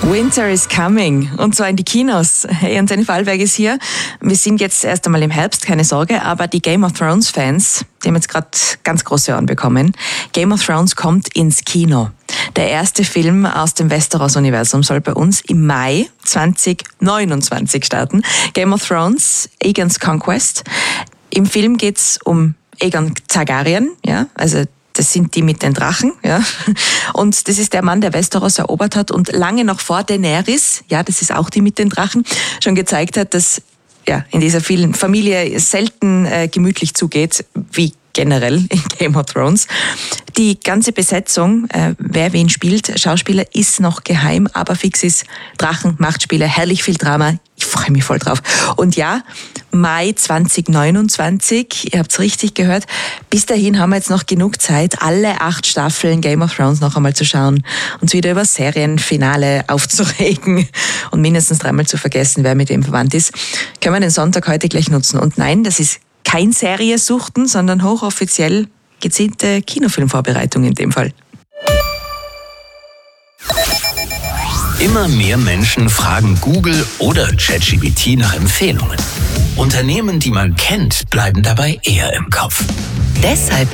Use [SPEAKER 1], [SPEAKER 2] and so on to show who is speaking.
[SPEAKER 1] Winter is coming, und zwar in die Kinos. Hey, Antenne Vorarlberg ist hier. Wir sind jetzt erst einmal im Herbst, keine Sorge, aber die Game of Thrones Fans, die haben jetzt gerade ganz große Ohren bekommen. Game of Thrones kommt ins Kino. Der erste Film aus dem Westeros-Universum soll bei uns im Mai 2029 starten. Game of Thrones, Aegon's Conquest. Im Film geht's um Aegon Targaryen, ja, also das sind die mit den Drachen, ja. Und das ist der Mann, der Westeros erobert hat und lange noch vor Daenerys, ja, das ist auch die mit den Drachen, schon gezeigt hat, dass ja in dieser vielen Familie selten gemütlich zugeht, wie generell in Game of Thrones. Die ganze Besetzung, wer wen spielt, Schauspieler, ist noch geheim, aber fix ist Drachen, Machtspiele, herrlich viel Drama. Ich freue mich voll drauf. Und ja, Mai 2029, ihr habt's richtig gehört, bis dahin haben wir jetzt noch genug Zeit, alle 8 Staffeln Game of Thrones noch einmal zu schauen, uns wieder über Serienfinale aufzuregen und mindestens 3-mal zu vergessen, wer mit dem verwandt ist. Können wir den Sonntag heute gleich nutzen. Und nein, das ist kein Serie-Suchten, sondern hochoffiziell gezielte Kinofilmvorbereitung in dem Fall.
[SPEAKER 2] Immer mehr Menschen fragen Google oder ChatGPT nach Empfehlungen. Unternehmen, die man kennt, bleiben dabei eher im Kopf.
[SPEAKER 3] Deshalb